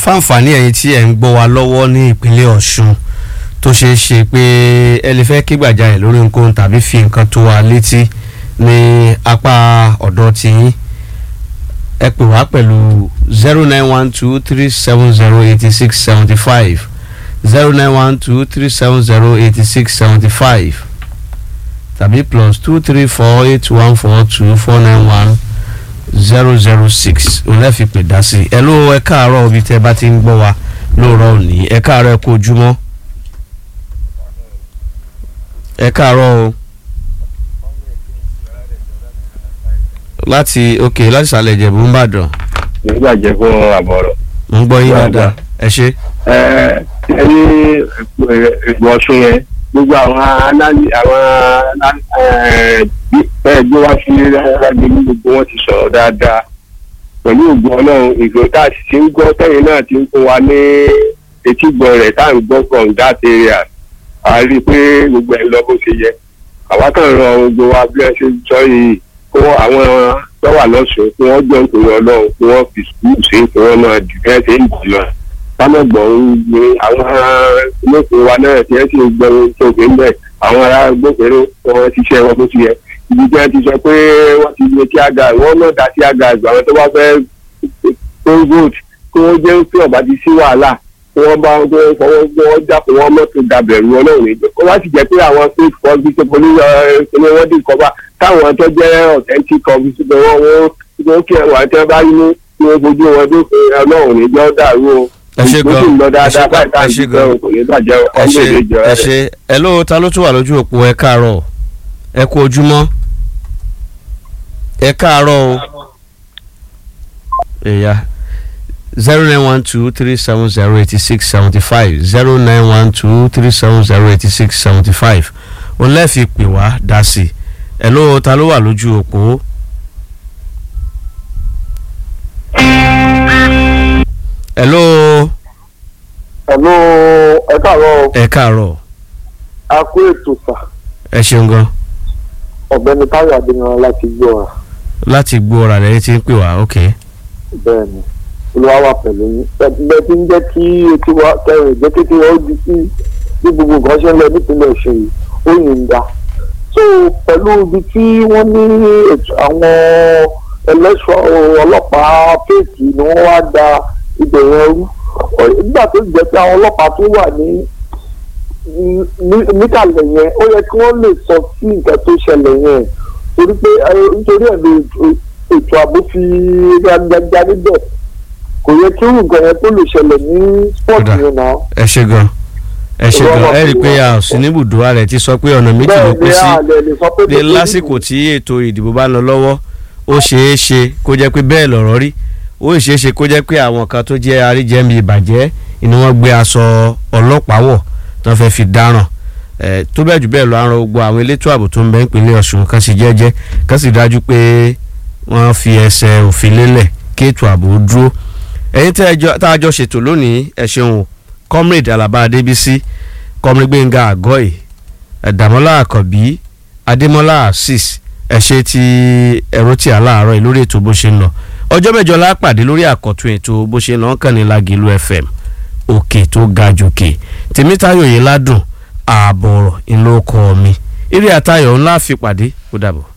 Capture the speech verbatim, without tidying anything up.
fáǹfààní ẹ̀yin tí ẹ̀ ń gbọ́ wa lọ́wọ́ ní ìpínlẹ̀ Ọ̀ṣun tó ṣeé ṣe pé ẹ lè fẹ́ kí gbàjarè lórí nǹkan tàbí fi nǹkan tó wa létí ní apá ọ̀dọ̀ tiyín ẹ pè wá pẹ̀lú zero nine one two three seven zero eight six seven five zero nine one two three seven zero eight six seven five tàbí plus two three four eight one four two four nine one zero zero six òun lè fi pè dá sí ẹ ló ẹ káàárọ̀ ibi tẹ́ bá ti ń gbọ́ wa lóòrọ̀ òní ẹ káàárọ̀ ẹ kú ojúmọ́ ẹ káàárọ̀ o láti ok láti sàlẹ̀ Ìjẹ̀bú ń bàdàn. nígbà jẹ́ fún àbọ̀rọ̀. ń gbọ́ yín dáadáa ẹ ṣe. ẹ ẹ ní ìgbọ̀ Ọ̀ṣun yẹn gbogbo àwọn anáàlì àwọn ẹ gbé wá sí ẹgbẹ́ ní gbogbo wọn ti sọ̀rọ̀ dáadáa pẹ̀lú ògbọ́n Ọlọ́run ìgbò tá a sì ti ń gbọ́ tẹ̀yìn náà ti ń fún wa ní etígbọ̀n rẹ̀ tá à ń gbọ́ from that area a rí i pé gbogbo ẹ̀ lọ bó ṣe yẹ àwa kàn ràn gbogbo wa bí ẹ ṣe sọ yìí kó àwọn tó wà lọ́sùn kí wọ́n jọ nítorí Ọlọ́run kí wọ́n fi sùúrù sí kí wọ́n náà jù kẹ́ ṣe ń jù lọ sámọ̀gbọ̀n ní àwọn olóògùn wa náà tí ẹ sì ń gbẹ̀rù tó gbé ń bẹ̀ àwọn ará gbófinró wọn ṣiṣẹ́ wọn bó ti yẹ ibi tí wọ́n ti sọ pé wọ́n ti lè tí àga wọ́n náà dá sí àga àgbà àwọn tó bá fẹ́ tó ń vote kí wọ́n jẹ́ pé ọ̀bá ti sí wàhálà kí wọ́n bá wọn fọwọ́ gbọ́ wọ́n jápọ̀ wọn mọ́tò dàbẹ̀rù Ọlọ́run ní ìjọba wọ́n sì jẹ́ pé àwọn fake publicity police ẹni wọ́n dì kọ́ba táwọn tó jẹ́ authentic publicity wọn wọ́n kí ẹ̀wọ̀n àti ẹ̀bá yín ní wọ́n fojú wọn dófin Ọlọ́run ní ìjọ dàrú o. ẹ ṣe gan ẹ ṣe gan ẹ ṣe ẹ ṣe ẹ ló ta ló tún wà lójú òpó ẹ káàárọ̀ ẹ kú ojúmọ́ ẹ káàárọ̀ o ẹ̀yà zero nine one two three seven zero eight six seven five zero nine one two three seven zero eight six seven five òun lè fi pè wá dá sí ẹ ló ta ló wà lójú òpó. hello. hello ẹ káàárọ̀. ẹ káàárọ̀. a kú ètò sà. ẹ ṣeun gan. ọ̀gbẹ́ni Táyọ̀ Adéníran láti Gbóọ̀rà. láti Gbóọ̀rà lẹ́yìn tí ń pè wá ok. bẹ́ẹ̀ni olúwa wà pẹ̀lú yín bẹ́ẹ̀ tí ń jẹ́ kí etí wa kẹrin jẹ́ kí etí wa ó di sí bí gbogbo nǹkan ṣe ń lọ nípínlẹ̀ Ọ̀ṣun yìí ó yìn ń da. so pẹ̀lú ibi tí wọ́n ní ètò àwọn ẹlẹ́ṣọ́ ọlọ́pàá fèèkì ni wọ́n wá da ibẹ̀ yẹn rú nígbà tó jẹ́ pé àwọn ọlọ́pàá tó wà ní níkàlẹ̀ yẹn ó yẹ kí wọ́n lè sọ sí nǹkan tó ṣẹlẹ̀ yẹn torí pé nítorí ẹ̀ lè ètò ààbò fi gbàgbà níbẹ̀ kò yẹ kí nǹkan yẹn tó lè ṣẹlẹ̀ ní spọ́ọ̀tì yẹn náà. ẹ ṣe gan ẹ ṣe gan ẹ rí i pé a ò sí ní ibùdó ààrẹ ti sọ pé ọ̀nà méjì ló pín sí pé lásìkò tí ètò ìdìbò bá ń lọ lọ́wọ́ ó ṣeé ṣe kó jẹ́ pé bẹ́ẹ̀ lọ̀rọ̀ rí ó ṣeé ṣe kó jẹ́ pé àwọn kan tó jẹ́ àríjẹ́mi ìbàjẹ́ ni wọ́n gbé aṣọ ọlọ́pàá wọ̀ tó fẹ́ fi dáràn tó bẹ́ẹ̀ jù bẹ́ẹ̀ lọ àrùn gbogbo àwọn elétò ààbò tó ń bẹ ìpínlẹ̀ Ọ̀ṣun kan sì jẹ́jẹ́ kan sì dájú pé wọ́n fi ẹsẹ̀ òfin lélẹ̀ kí ètò ààbò dúró. ẹ̀yin tá a jọ ṣètò lónìí ẹ ṣeun comrade Alaba Adébísí comrade Gbénga Àgọ́ì Dàmọ́lá Àkànbí Adémọ́lá Asis ẹ ṣe ti ẹ̀rọ tí a láàárọ̀ yìí lórí ètò bó ṣe ń lọ ọjọ́ mẹ́jọ la pàdé lórí àkọ́tún ètò bó ṣe ń lọ kàn ní Lágìlú F M òkè tó ga jòkè Tèmítáyọ̀ yìí ládùn ààbọ̀ ọ̀rọ̀ ìlú ọkọ̀ mi eré àtayọ̀ ńlá fi pàdé kó dàbọ̀.